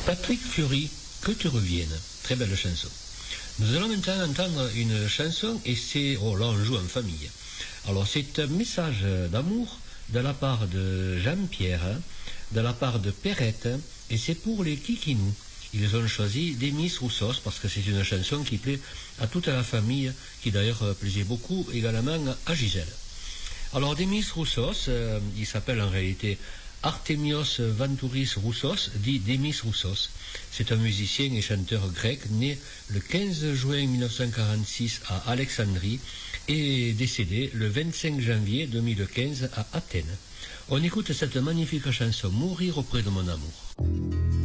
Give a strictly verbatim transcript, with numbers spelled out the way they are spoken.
Patrick Fiori, que tu reviennes. Très belle chanson. Nous allons maintenant entendre une chanson et c'est... Oh là, on joue en famille. Alors c'est un message d'amour de la part de Jean-Pierre, de la part de Perrette, et c'est pour les Kikinous. Ils ont choisi Demis Roussos parce que c'est une chanson qui plaît à toute la famille, qui d'ailleurs plaisait beaucoup également à Gisèle. Alors Demis Roussos, euh, il s'appelle en réalité Artemios Ventouris Roussos, dit Demis Roussos. C'est un musicien et chanteur grec né le quinze juin mille neuf cent quarante-six à Alexandrie et décédé le vingt-cinq janvier deux mille quinze à Athènes. On écoute cette magnifique chanson Mourir auprès de mon amour.